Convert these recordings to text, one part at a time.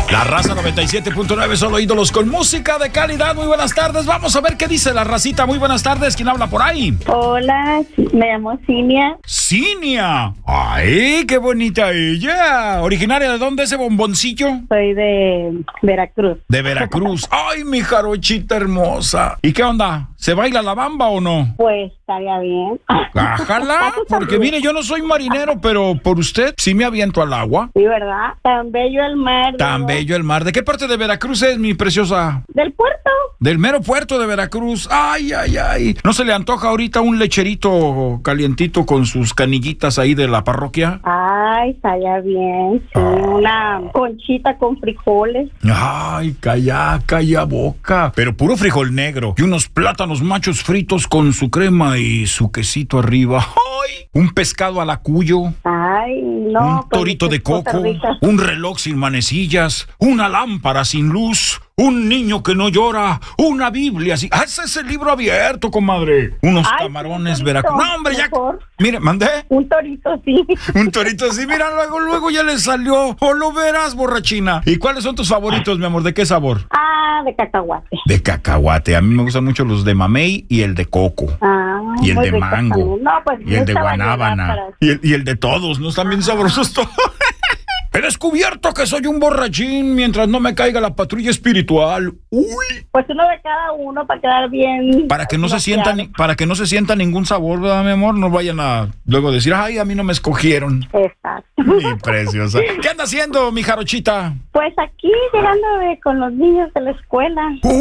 La Raza 97.9, solo ídolos con música de calidad. Muy buenas tardes. Vamos a ver qué dice la racita. Muy buenas tardes. ¿Quién habla por ahí? Hola, me llamo Cinia. ¡Cinia! ¡Ay, qué bonita ella! ¿Originaria de dónde ese bomboncillo? Soy de Veracruz. De Veracruz. ¡Ay, mi jarochita hermosa! ¿Y qué onda? ¿Se baila la bamba o no? Pues estaría bien. Bájala, porque mire, yo no soy marinero, pero por usted sí me aviento al agua. Sí, ¿verdad? Tan bello el mar. Tan bello el mar. ¿De qué parte de Veracruz es, mi preciosa? Del puerto. Del mero puerto de Veracruz. Ay, ay, ay. ¿No se le antoja ahorita un lecherito calientito con sus canillitas ahí de la parroquia? Ay, estaría bien. Sí, una conchita con frijoles. Ay, calla boca. Pero puro frijol negro. Y unos plátanos machos fritos con su crema y su quesito arriba. ¡Ay! Un pescado al acuyo. Ay, no. Un torito de coco. Un reloj sin manecillas. Una lámpara sin luz. Un niño que no llora, una Biblia así. ¡Ese es el libro abierto, comadre! Unos camarones Veracruz. ¡No, hombre, ya! Mire, mandé. Un torito, sí. Un torito así, mira, luego ya le salió. ¡O lo verás, borrachina! ¿Y cuáles son tus favoritos, mi amor? ¿De qué sabor? De cacahuate. De cacahuate. A mí me gustan mucho los de mamey y el de coco. Y el de mango. No, pues, y el de guanábana. Y el de todos, ¿no? Están bien sabrosos todos. He descubierto que soy un borrachín mientras no me caiga la patrulla espiritual. ¡Uy! Pues uno de cada uno para quedar bien. Para que no se sienta ningún sabor, ¿verdad, mi amor? No vayan a luego decir, ay, a mí no me escogieron. Exacto. Mi preciosa. ¿Qué anda haciendo, mi jarochita? Pues aquí llegando con los niños de la escuela.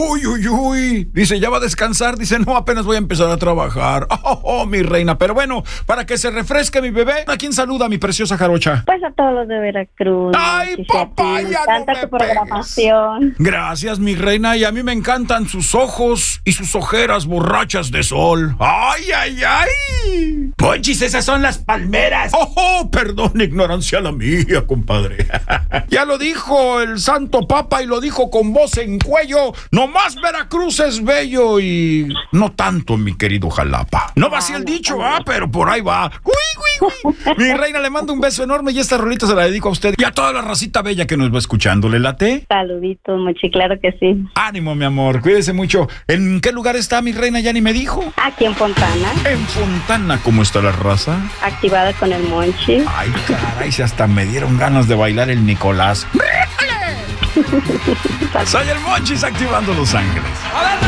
Uy. Dice, ya va a descansar. Dice, no, apenas voy a empezar a trabajar. Oh, mi reina. Pero bueno, para que se refresque mi bebé, ¿a quién saluda, mi preciosa jarocha? Pues a todos los de Veracruz. ¡Ay, papá! Ya no encanta tu programación. Gracias, mi reina. Y a mí me encantan sus ojos y sus ojeras borrachas de sol. ¡Ay! Ponchis, esas son las palmeras. Oh, perdón, ignorancia la mía, compadre. Ya lo dijo el Santo Papa y lo dijo con voz en cuello. Nomás Veracruz es bello y no tanto, mi querido Jalapa. No va así el dicho, pero por ahí va. Mi reina, le mando un beso enorme y esta rolita se la dedico a usted y a toda la racita bella que nos va escuchando. ¿Le late? Saluditos, Mochi, claro que sí. Ánimo, mi amor, cuídese mucho. ¿En qué lugar está mi reina? Ya ni me dijo. Aquí en Fontana. En Fontana, ¿cómo está la raza? Activada con el Monchi. Ay, caray, si hasta me dieron ganas de bailar el Nicolás. Soy el Monchis activando Los Ángeles.